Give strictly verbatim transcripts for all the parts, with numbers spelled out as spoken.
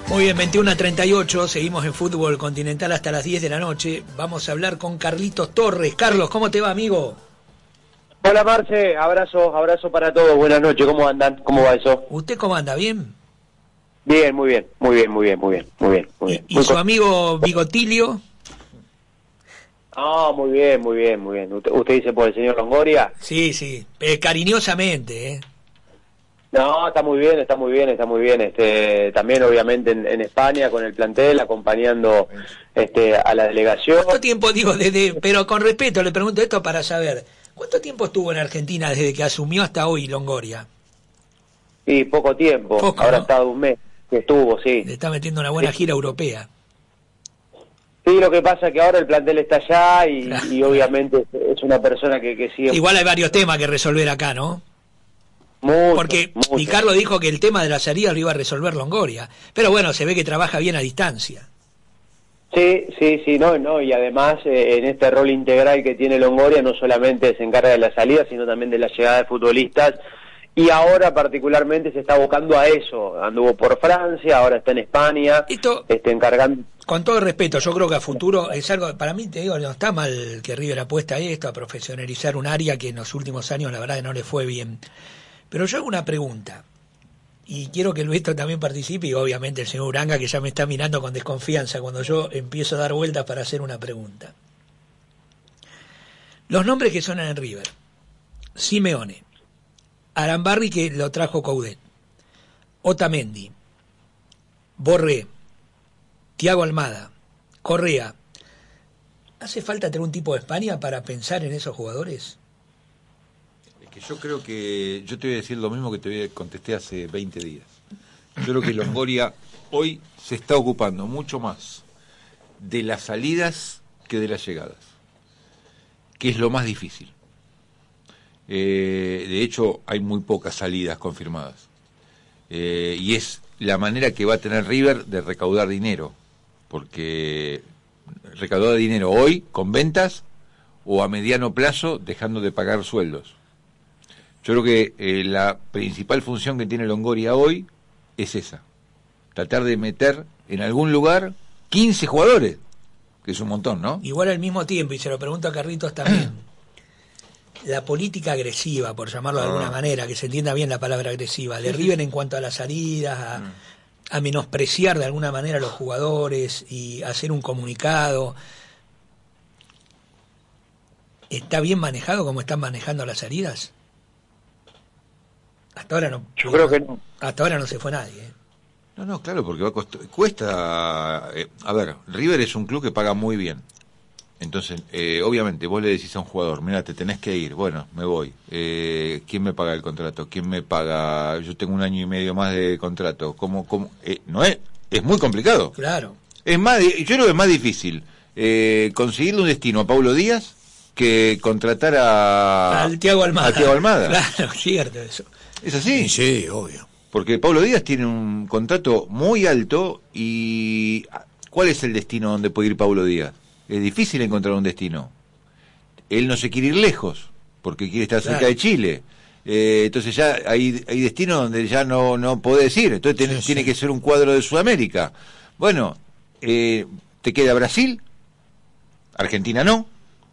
Muy bien, veintiuno a treinta y ocho, seguimos en Fútbol Continental hasta las diez de la noche. Vamos a hablar con Carlitos Torres. Carlos, ¿cómo te va, amigo? Hola, Marce, abrazo, abrazo para todos, buenas noches, ¿cómo andan? ¿Cómo va eso? ¿Usted cómo anda? ¿Bien? Bien, muy bien, muy bien, muy bien, muy bien, muy bien. Muy bien. ¿Y, y muy su con... amigo Bigotilio? Ah, muy bien, muy bien, muy bien. ¿Usted, usted dice por el señor Longoria? Sí, sí, eh, cariñosamente, ¿eh? No, está muy bien, está muy bien, está muy bien. Este, también obviamente en, en España con el plantel, acompañando este, a la delegación. ¿Cuánto tiempo, digo, desde, pero con respeto le pregunto esto para saber, ¿cuánto tiempo estuvo en Argentina desde que asumió hasta hoy Longoria? Sí, poco tiempo, Poco, habrá ¿no? estado un mes que estuvo, sí. Le está metiendo una buena gira europea. Sí, lo que pasa es que ahora el plantel está allá y, Claro, y obviamente claro. es una persona que, que sigue... Igual hay varios temas que resolver acá, ¿no? Mucho, Porque mucho. Di Carlo dijo que el tema de la salida lo iba a resolver Longoria. Pero bueno, se ve que trabaja bien a distancia. Sí, sí, sí, no, no, y además eh, en este rol integral que tiene Longoria no solamente se encarga de la salida, sino también de la llegada de futbolistas, y ahora particularmente se está abocando a eso. Anduvo por Francia, ahora está en España, Esto, está encargando... con todo respeto, yo creo que a futuro es algo, para mí te digo, no está mal que River apuesta a esto, a profesionalizar un área que en los últimos años la verdad no le fue bien. Pero yo hago una pregunta, y quiero que Luis también participe, y obviamente el señor Uranga, que ya me está mirando con desconfianza cuando yo empiezo a dar vueltas para hacer una pregunta. Los nombres que suenan en River: Simeone, Arambarri, que lo trajo Coudet, Otamendi, Borré, Thiago Almada, Correa. ¿Hace falta tener un tipo de España para pensar en esos jugadores? Yo creo que, yo te voy a decir lo mismo que te contesté hace veinte días. Yo creo que Longoria hoy se está ocupando mucho más de las salidas que de las llegadas, que es lo más difícil. Eh, de hecho, hay muy pocas salidas confirmadas. Eh, y es la manera que va a tener River de recaudar dinero, porque recaudar dinero hoy con ventas o a mediano plazo dejando de pagar sueldos. Yo creo que eh, la principal función que tiene Longoria hoy es esa, tratar de meter en algún lugar quince jugadores, que es un montón, ¿no? Igual al mismo tiempo, y se lo pregunto a Carlitos también, la política agresiva, por llamarlo de alguna Ah. manera, que se entienda bien la palabra agresiva, de River en cuanto a las salidas, a, mm. a menospreciar de alguna manera a los jugadores y hacer un comunicado, ¿está bien manejado como están manejando las salidas? Hasta ahora no. Yo creo que no. Hasta ahora no se fue nadie. ¿eh? No, no, claro, porque va a cost- cuesta... Eh, a ver, River es un club que paga muy bien. Entonces, eh, obviamente, vos le decís a un jugador, mira, te tenés que ir, bueno, me voy. Eh, ¿Quién me paga el contrato? ¿Quién me paga? Yo tengo un año y medio más de contrato. ¿Cómo, cómo? Eh, no es, es muy complicado. Claro. Es más, yo creo que es más difícil eh, conseguirle un destino a Paulo Díaz que contratar a... Al Thiago Almada. A Thiago Almada. Claro, cierto eso. ¿Es así? Sí, sí, obvio. Porque Paulo Díaz tiene un contrato muy alto y ¿cuál es el destino donde puede ir Paulo Díaz? Es difícil encontrar un destino. Él no se quiere ir lejos porque quiere estar cerca claro. de Chile. Eh, entonces ya hay, hay destinos donde ya no, no podés ir. Entonces tiene, sí, tiene sí. que ser un cuadro de Sudamérica. Bueno, eh, te queda Brasil, Argentina no,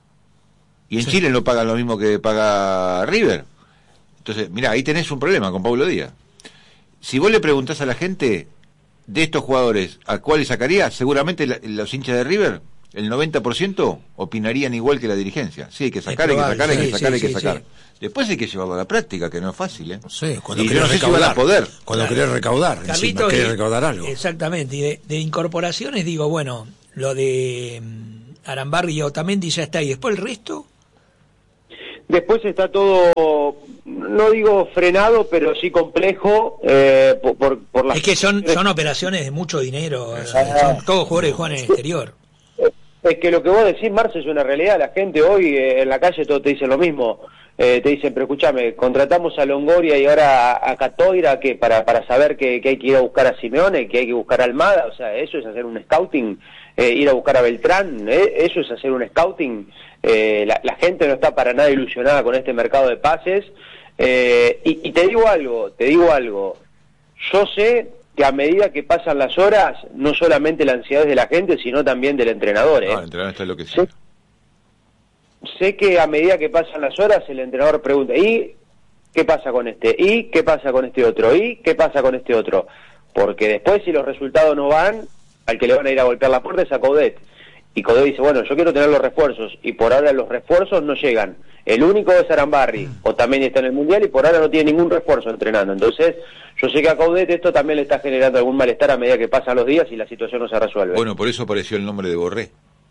y en sí. Chile no pagan lo mismo que paga River. Entonces, mirá, ahí tenés un problema con Paulo Díaz. Si vos le preguntás a la gente de estos jugadores a cuáles sacaría, seguramente la, los hinchas de River, el noventa por ciento opinarían igual que la dirigencia. Sí, hay que sacar, hay que sacar, hay que sacar, hay que sacar. Después hay que llevarlo a la práctica, que no es fácil, ¿eh? Sí, cuando y querés no sé si van recaudar. a poder. Cuando Claro. querés recaudar, Carlitos, encima, querés y- recaudar algo. Exactamente, y de, de incorporaciones digo, bueno, lo de mm, Arambarri y Otamendi ya está, y después el resto... Después está todo, no digo frenado, pero sí complejo, eh, por, por, por las... Es que son son operaciones de mucho dinero, eh, son todos jugadores que juegan en el exterior. Es que lo que vos decís, Marce, es una realidad. La gente hoy eh, en la calle todos te dicen lo mismo. Eh, te dicen, pero escúchame, contratamos a Longoria y ahora a, a Catoira que para para saber que, que hay que ir a buscar a Simeone, que hay que buscar a Almada. O sea, eso es hacer un scouting, eh, ir a buscar a Beltrán, eh, eso es hacer un scouting. Eh, la, la gente no está para nada ilusionada con este mercado de pases. Eh, y, y te digo algo, te digo algo. Yo sé que a medida que pasan las horas, no solamente la ansiedad es de la gente, sino también del entrenador. ¿eh? Ah, el entrenador está lo que sé, sé que a medida que pasan las horas, el entrenador pregunta, ¿y qué pasa con este? ¿Y qué pasa con este otro? ¿Y qué pasa con este otro? Porque después, si los resultados no van, al que le van a ir a golpear la puerta es a Coudet. Y Coudet dice, bueno, yo quiero tener los refuerzos, y por ahora los refuerzos no llegan. El único es Arambarri, o también está en el Mundial, y por ahora no tiene ningún refuerzo entrenando. Entonces, yo sé que a Coudet esto también le está generando algún malestar a medida que pasan los días y la situación no se resuelve. Bueno, por eso apareció el nombre de Borré.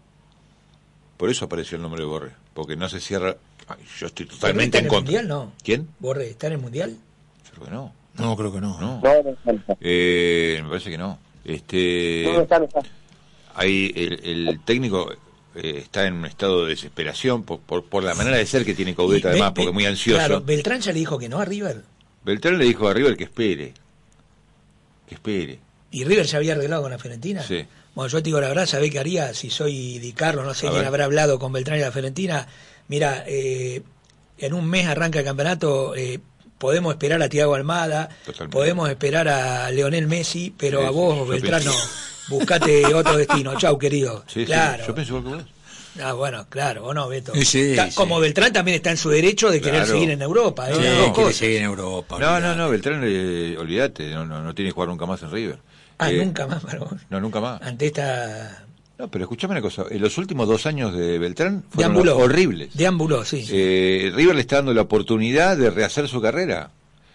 Por eso apareció el nombre de Borré, porque no se cierra... Ay, yo estoy totalmente en, en contra. ¿Está en el Mundial, no? ¿Quién? ¿Borré está en el Mundial? Yo creo que no. No, creo que no. No, no, no, no. Eh, me parece que no. Este... No, no está, no está. Ahí el, el técnico... Eh, está en un estado de desesperación por, por, por la manera de ser que tiene Coudet, además, porque es muy ansioso. Claro, Beltrán ya le dijo que no a River. Beltrán le dijo a River que espere, que espere. ¿Y River ya había arreglado con la Fiorentina? Sí. Bueno, yo te digo la verdad, ¿sabés qué haría? Si soy Di Carlo, no sé A quién ver. habrá hablado con Beltrán y la Fiorentina. Mira, eh, en un mes arranca el campeonato, eh, podemos esperar a Thiago Almada, Totalmente. podemos esperar a Lionel Messi, pero Sí, a vos, sí, yo Beltrán, pienso. no. Buscate otro destino. Chau, querido. Sí, claro. sí, yo pienso igual que vos. Ah, bueno, claro, ¿o no, Beto? Sí, sí, Ta- Como sí. Beltrán también está en su derecho de querer Claro. seguir en Europa. ¿eh? Sí, Las dos quiere cosas. seguir en Europa. No, no, olvidate. no, Beltrán, eh, olvídate, no, no, no tiene que jugar nunca más en River. Ah, Eh, nunca más para vos. No, nunca más. Ante esta... No, pero escúchame una cosa, en los últimos dos años de Beltrán fueron Deambuló. horribles. Deambuló, sí. Eh, River le está dando la oportunidad de rehacer su carrera.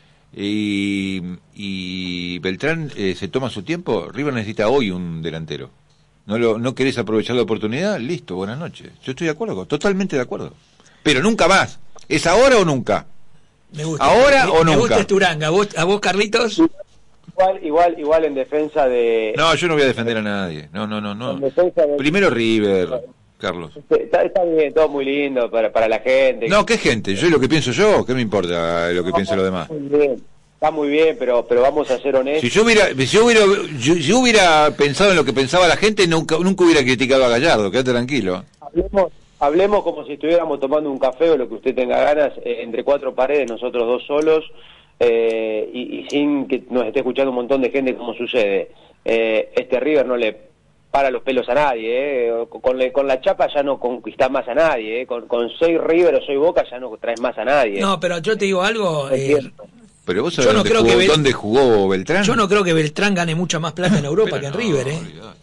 Y, y Beltrán eh, se toma su tiempo. River necesita hoy un delantero. ¿No lo, no querés aprovechar la oportunidad? Listo, buenas noches. Yo estoy de acuerdo, con- totalmente de acuerdo. Pero nunca más. ¿Es ahora o nunca? Me gusta. ¿Ahora Me- o Me nunca? gusta Esturanga. ¿A vos, a vos, Carlitos? Igual, igual, igual en defensa de... No, yo no voy a defender a nadie. No, no, no, en no. defensa de- Primero River, Carlos. Está, está bien, todo muy lindo para, para la gente. No, ¿qué gente? Yo lo que pienso yo, ¿qué me importa lo que piensen los demás? Muy bien. Está muy bien, pero pero vamos a ser honestos. Si yo hubiera, si yo hubiera, yo, si yo hubiera pensado en lo que pensaba la gente, nunca, nunca hubiera criticado a Gallardo, quédate tranquilo. Hablemos, hablemos como si estuviéramos tomando un café o lo que usted tenga ganas, eh, entre cuatro paredes, nosotros dos solos, eh, y, y sin que nos esté escuchando un montón de gente como sucede. Eh, este River no le para los pelos a nadie, eh. con, le- con la chapa ya no conquistás más a nadie, eh. con, con soy River o soy Boca ya no traes más a nadie. No, pero yo te digo algo. eh, Entiendo. Pero vos Yo sabés no dónde, creo jugó, que Bel- dónde jugó Beltrán. yo no creo que Beltrán gane mucha más plata en Europa Pero que en no, River, ¿eh? olvidate.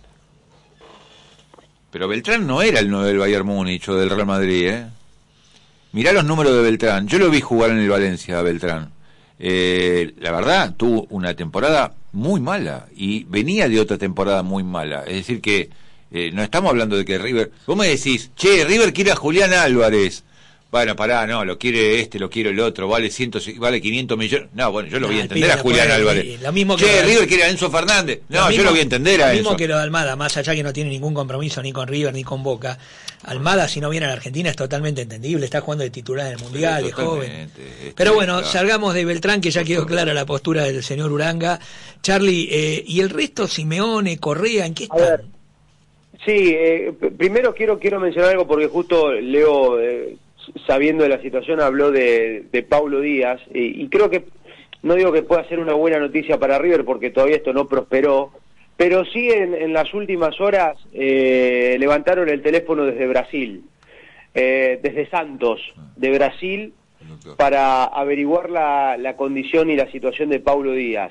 Pero Beltrán no era el nueve del Bayern Múnich o del Real Madrid, ¿eh? Mirá los números de Beltrán. Yo lo vi jugar en el Valencia, a Beltrán. Eh, la verdad, tuvo una temporada muy mala y venía de otra temporada muy mala. Es decir que eh, no estamos hablando de que River... Vos me decís, che, River quiere a Julián Álvarez. Bueno, pará, no, lo quiere este, lo quiere el otro, vale ciento, vale quinientos millones. No, bueno, yo lo No, voy a el entender pibe a no Julián puede, Álvarez. y lo mismo que che, lo- River quiere a Enzo Fernández. No, Lo yo mismo- lo voy a entender a lo mismo eso. que lo de Almada, más allá que no tiene ningún compromiso ni con River ni con Boca. Almada, si no viene a la Argentina, es totalmente entendible. Está jugando de titular en el Mundial, Sí, es joven. totalmente, este, Pero bueno, claro. salgamos de Beltrán, que ya quedó clara la postura del señor Uranga. Charlie, eh, ¿y el resto, Simeone, Correa, en qué A ver, están? sí, eh, p- primero quiero quiero mencionar algo porque justo Leo, eh, sabiendo de la situación, habló de, de Paulo Díaz y, y creo que, no digo que pueda ser una buena noticia para River porque todavía esto no prosperó, pero sí en, en las últimas horas eh, levantaron el teléfono desde Brasil, eh, desde Santos, de Brasil, para averiguar la, la condición y la situación de Paulo Díaz.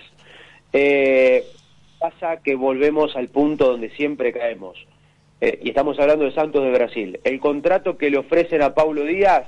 Eh, pasa que volvemos al punto donde siempre caemos. Eh, y estamos hablando de Santos de Brasil. El contrato que le ofrecen a Paulo Díaz,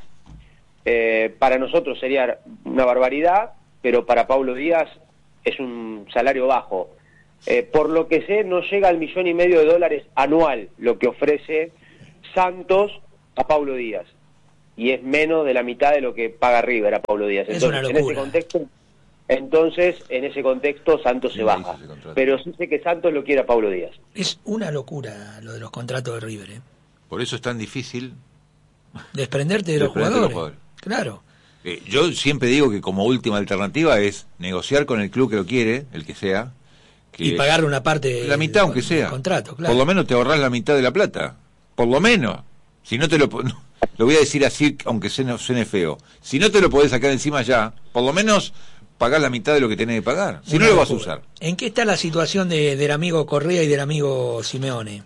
eh, para nosotros sería una barbaridad, pero para Paulo Díaz es un salario bajo. Eh, por lo que sé, no llega al millón y medio de dólares anual lo que ofrece Santos a Paulo Díaz. Y es menos de la mitad de lo que paga River a Paulo Díaz. Es Entonces, una en ese locura. contexto, entonces, en ese contexto, Santos se ¿Quién le hizo baja. ese contrato? Pero sí sé que Santos lo quiere a Paulo Díaz. Es una locura lo de los contratos de River, ¿eh? Por eso es tan difícil. Desprenderte de los Desprenderte de los jugadores. jugadores. Claro. Eh, yo siempre digo que como última alternativa es negociar con el club que lo quiere, el que sea. Que Y pagarle una parte la mitad, del aunque con- sea. del contrato, claro. Por lo menos te ahorrás la mitad de la plata. Por lo menos. Si no te lo... po- no, lo voy a decir así, aunque suene, suene feo. Si no te lo podés sacar encima ya, por lo menos pagás la mitad de lo que tenés que pagar. Si Una no lo vas a locura. usar. ¿En qué está la situación de, del amigo Correa y del amigo Simeone?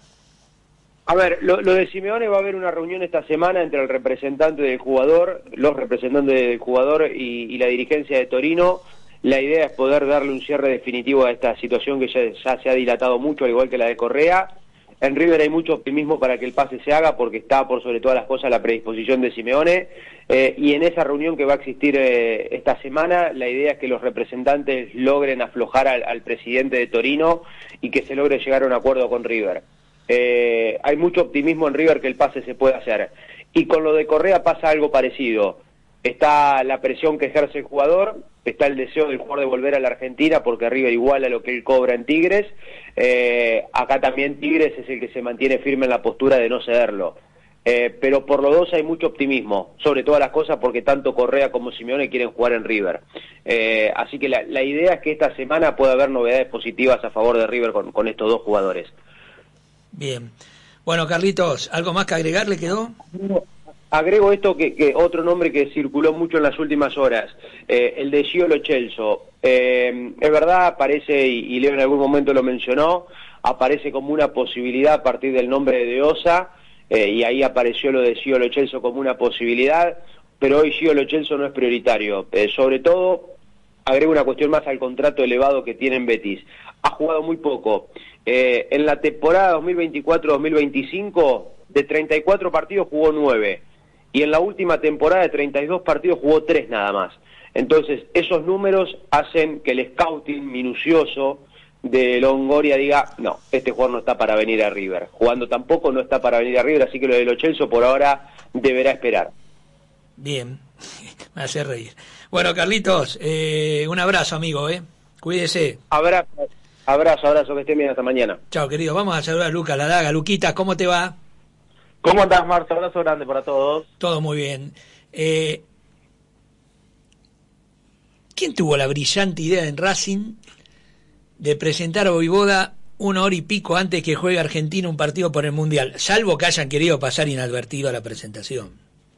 A ver, lo, lo de Simeone, va a haber una reunión esta semana entre el representante del jugador, los representantes del jugador y, y la dirigencia de Torino. La idea es poder darle un cierre definitivo a esta situación que ya, ya se ha dilatado mucho, al igual que la de Correa. En River hay mucho optimismo para que el pase se haga porque está por sobre todas las cosas la predisposición de Simeone, eh, y en esa reunión que va a existir eh, esta semana, la idea es que los representantes logren aflojar al, al presidente de Torino y que se logre llegar a un acuerdo con River. Eh, hay mucho optimismo en River que el pase se pueda hacer, y con lo de Correa pasa algo parecido. Está la presión que ejerce el jugador, está el deseo del jugador de volver a la Argentina porque River iguala lo que él cobra en Tigres. Eh, acá también Tigres es el que se mantiene firme en la postura de no cederlo. Eh, pero por los dos hay mucho optimismo, sobre todas las cosas porque tanto Correa como Simeone quieren jugar en River. Eh, así que la, la idea es que esta semana pueda haber novedades positivas a favor de River con, con estos dos jugadores. Bien. Bueno, Carlitos, ¿algo más que agregar le quedó? Agrego esto, que, que otro nombre que circuló mucho en las últimas horas, eh, el de Gio Lo Celso. Eh, es verdad, aparece, y, y Leo en algún momento lo mencionó, aparece como una posibilidad a partir del nombre de De Osa, eh, y ahí apareció lo de Gio Lo Celso como una posibilidad, pero hoy Gio Lo Celso no es prioritario. Eh, sobre todo, agrego una cuestión más al contrato elevado que tiene en Betis. Ha jugado muy poco. Eh, en la temporada dos mil veinticuatro dos mil veinticinco, de treinta y cuatro partidos jugó nueve. Y en la última temporada de treinta y dos partidos jugó tres nada más. Entonces, esos números hacen que el scouting minucioso de Longoria diga, no, este jugador no está para venir a River. Jugando tampoco no está para venir a River, así que lo de Lo Celso por ahora deberá esperar. Bien, me hace reír. Bueno, Carlitos, eh, un abrazo, amigo, ¿eh? Cuídese. Abrazo, abrazo, abrazo, que estén bien, hasta mañana. Chao, querido. Vamos a saludar a Lucas Ladaga. Luquita, ¿cómo te va? ¿Cómo andás, Marcio? Abrazo grande para todos. Todo muy bien. Eh, ¿Quién tuvo la brillante idea en Racing de presentar a Voivoda una hora y pico antes que juegue Argentina un partido por el Mundial? Salvo que hayan querido pasar inadvertido a la presentación.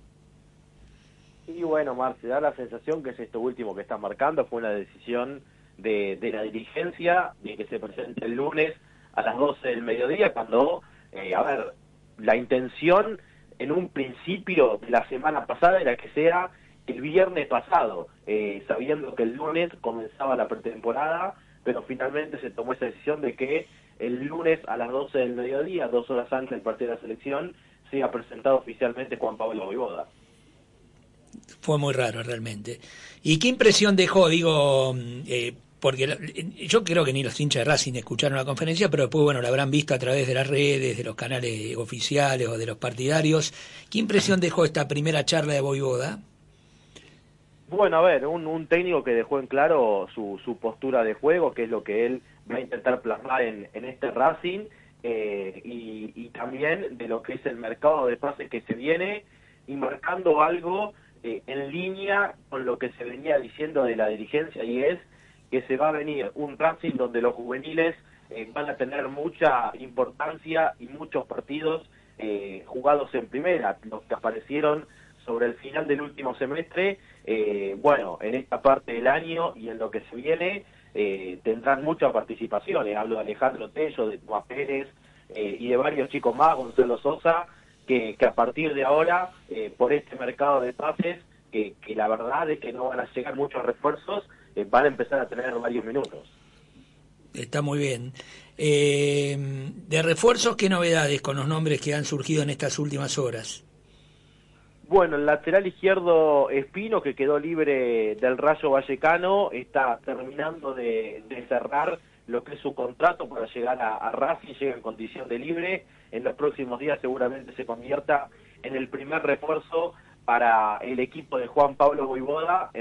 Y bueno, Marcio, da la sensación que es esto último que están marcando. Fue una decisión de, de la dirigencia de que se presente el lunes a las doce del mediodía, cuando, eh, a ver, la intención en un principio de la semana pasada era que sea el viernes pasado, eh, sabiendo que el lunes comenzaba la pretemporada, pero finalmente se tomó esa decisión de que el lunes a las doce del mediodía, dos horas antes del partido de la selección, sea presentado oficialmente Juan Pablo Voivoda. Fue muy raro realmente. ¿Y qué impresión dejó, digo, eh, porque yo creo que ni los hinchas de Racing escucharon la conferencia, pero después, bueno, la habrán visto a través de las redes, de los canales oficiales o de los partidarios. ¿Qué impresión dejó esta primera charla de Voivoda? Bueno, a ver, un, un técnico que dejó en claro su, su postura de juego, que es lo que él va a intentar plasmar en, en este Racing, eh, y, y también de lo que es el mercado de pases que se viene, y marcando algo eh, en línea con lo que se venía diciendo de la dirigencia, y es que se va a venir un Racing donde los juveniles eh, van a tener mucha importancia y muchos partidos eh, jugados en primera, los que aparecieron sobre el final del último semestre, eh, bueno, en esta parte del año y en lo que se viene, eh, tendrán mucha participación. Eh, hablo de Alejandro Tello, de Tomás Pérez eh, y de varios chicos más, Gonzalo Sosa, que, que a partir de ahora, eh, por este mercado de pases, que, que la verdad es que no van a llegar muchos refuerzos, eh, van a empezar a tener varios minutos. Está muy bien. Eh, de refuerzos, ¿qué novedades con los nombres que han surgido en estas últimas horas? Bueno, el lateral izquierdo Espino, que quedó libre del Rayo Vallecano, está terminando de, de cerrar lo que es su contrato para llegar a, a Racing, llega en condición de libre. En los próximos días seguramente se convierta en el primer refuerzo para el equipo de Juan Pablo Voivoda.